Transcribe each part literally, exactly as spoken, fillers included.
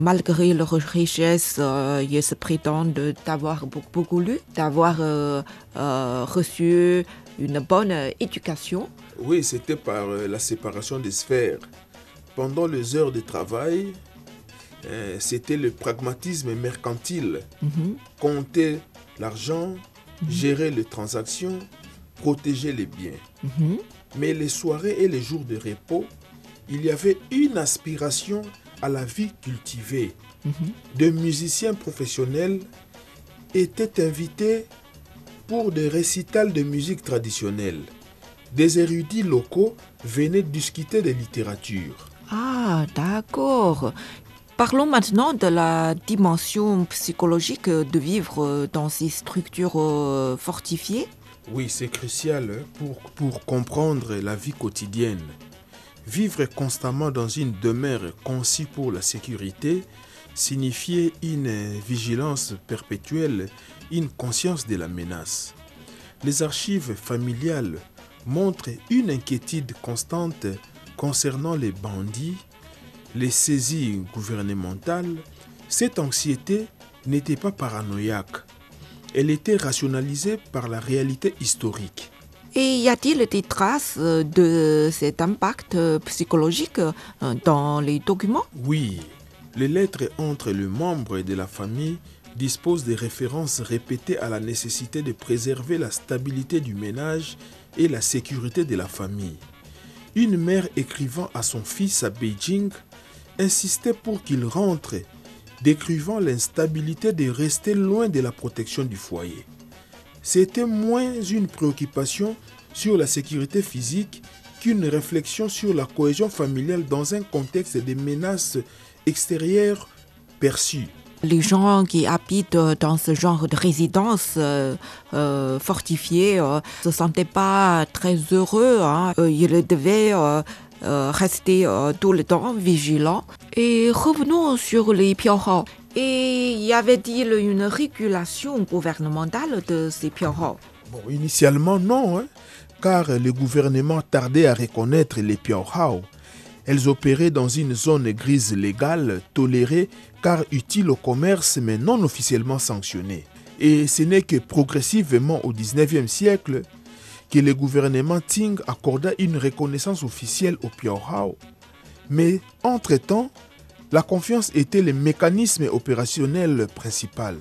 Malgré leur richesse, euh, ils se prétendent d'avoir beaucoup lu, d'avoir euh, euh, reçu une bonne éducation. Oui, c'était par euh, la séparation des sphères. Pendant les heures de travail, euh, c'était le pragmatisme mercantile. Mhm. Compter l'argent, gérer les transactions, protéger les biens. Mhm. Mais les soirées et les jours de repos, il y avait une aspiration à la vie cultivée. Mhm. De musiciens professionnels étaient invités pour des récitals de musique traditionnelle. Des érudits locaux venaient discuter de littérature. Ah, d'accord. Parlons maintenant de la dimension psychologique de vivre dans ces structures euh, fortifiées. Oui, c'est crucial pour, pour comprendre la vie quotidienne. Vivre constamment dans une demeure conçue pour la sécurité signifiait une vigilance perpétuelle, une conscience de la menace. Les archives familiales montrent une inquiétude constante concernant les bandits, les saisies gouvernementales. Cette anxiété n'était pas paranoïaque. Elle était rationalisée par la réalité historique. Et y a-t-il des traces de cet impact psychologique dans les documents? Oui, les lettres entre les membres de la famille disposent de références répétées à la nécessité de préserver la stabilité du ménage et la sécurité de la famille. Une mère écrivant à son fils à Beijing insistait pour qu'il rentre, décrivant l'instabilité de rester loin de la protection du foyer. C'était moins une préoccupation sur la sécurité physique qu'une réflexion sur la cohésion familiale dans un contexte de menaces extérieures perçues. Les gens qui habitent dans ce genre de résidence euh, euh, fortifiée ne euh, se sentaient pas très heureux. Hein. Euh, ils devaient euh, euh, rester euh, tout le temps vigilants. Et revenons sur les piaohao. Et y avait-il une régulation gouvernementale de ces piaohao? Bon, initialement, non, hein, car le gouvernement tardait à reconnaître les piaohao. Elles opéraient dans une zone grise légale, tolérée car utile au commerce mais non officiellement sanctionnée. Et ce n'est que progressivement au dix-neuvième siècle que le gouvernement Qing accorda une reconnaissance officielle aux piaohao. Mais entre-temps, la confiance était le mécanisme opérationnel principal.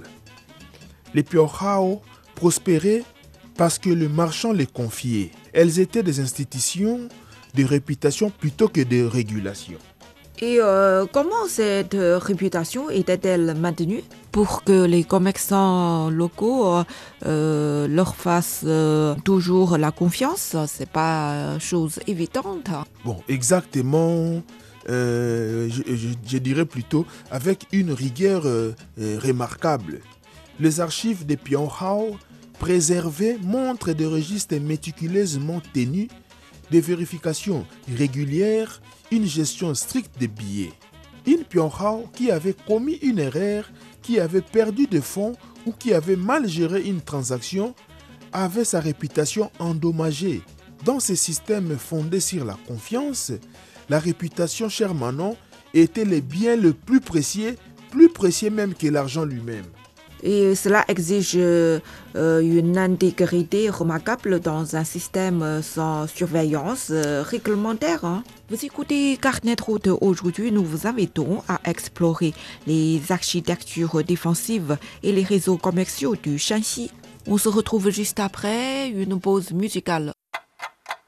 Les piaohao prospéraient parce que le marchand les confiait. Elles étaient des institutions de réputation plutôt que de régulation. Et euh, comment cette réputation était-elle maintenue pour que les commerçants locaux euh, leur fassent euh, toujours la confiance? C'est pas chose évidente. Bon, exactement, euh, je, je, je dirais plutôt avec une rigueur euh, remarquable. Les archives des piaohao préservées montrent des registres méticuleusement tenus, des vérifications régulières, une gestion stricte des billets. Une piaohao qui avait commis une erreur, qui avait perdu des fonds ou qui avait mal géré une transaction avait sa réputation endommagée. Dans ces systèmes fondés sur la confiance, la réputation, cher Manon, était le bien le plus précieux, plus précieux même que l'argent lui-même. Et cela exige euh, une intégrité remarquable dans un système sans surveillance euh, réglementaire. Hein. Vous écoutez Carnet de route. Aujourd'hui, nous vous invitons à explorer les architectures défensives et les réseaux commerciaux du Shanxi. On se retrouve juste après une pause musicale.